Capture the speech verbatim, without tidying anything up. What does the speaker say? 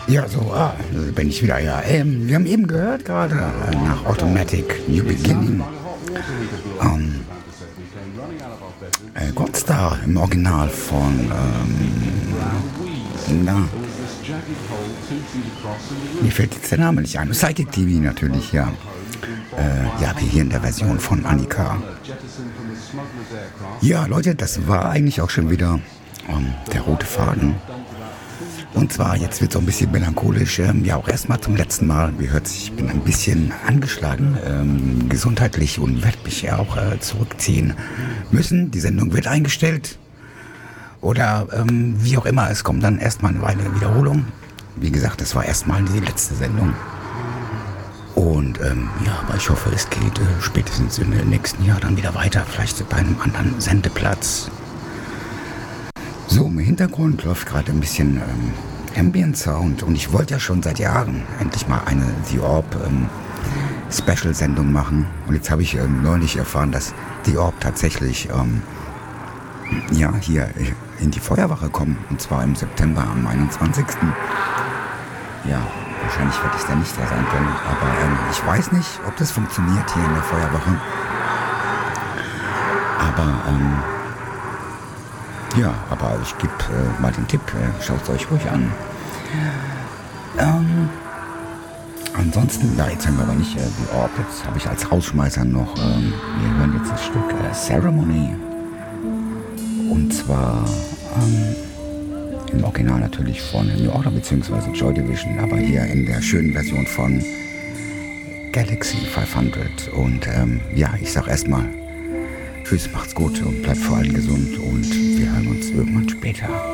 Ja, so, ah, da bin ich wieder, ja. Ähm, wir haben eben gehört gerade äh, nach Automatic New Beginning. Ähm, äh, Godstar im Original von, ähm, na, mir fällt jetzt der Name nicht ein. Psychic T V natürlich, ja. Äh, ja, wie hier in der Version von Annika. Ja, Leute, das war eigentlich auch schon wieder ähm, der rote Faden. Und zwar, jetzt wird es so ein bisschen melancholisch. Ähm, ja, auch erstmal zum letzten Mal. Wie hört sich, ich bin ein bisschen angeschlagen, ähm, gesundheitlich und werde mich ja auch äh, zurückziehen müssen. Die Sendung wird eingestellt. Oder ähm, wie auch immer, es kommt dann erstmal eine Weile Wiederholung. Wie gesagt, das war erstmal die letzte Sendung. Und ähm, ja, aber ich hoffe, es geht äh, spätestens im nächsten Jahr dann wieder weiter. Vielleicht bei einem anderen Sendeplatz. So, im Hintergrund läuft gerade ein bisschen ähm, Ambient Sound und ich wollte ja schon seit Jahren endlich mal eine The Orb ähm, Special-Sendung machen. Und jetzt habe ich ähm, neulich erfahren, dass The Orb tatsächlich ähm, ja, hier in die Feuerwache kommen. Und zwar im September am einundzwanzigsten Ja, wahrscheinlich wird es der nicht da sein können. Aber ähm, ich weiß nicht, ob das funktioniert hier in der Feuerwache. Aber ähm, Ja, aber ich gebe äh, mal den Tipp, äh, schaut es euch ruhig an. Ähm, ansonsten, ja, jetzt haben wir aber nicht äh, die Orb, jetzt habe ich als Rausschmeißer noch, ähm, wir hören jetzt das Stück äh, Ceremony. Und zwar ähm, im Original natürlich von New Order bzw. Joy Division, aber hier in der schönen Version von Galaxy fünfhundert. Und ähm, ja, ich sag erstmal, tschüss, macht's gut und bleibt vor allem gesund und wir hören uns irgendwann später.